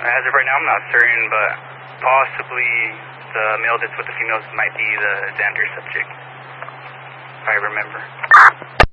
As of right now, I'm not certain, but possibly the male that's with the females might be the Xander subject, if I remember.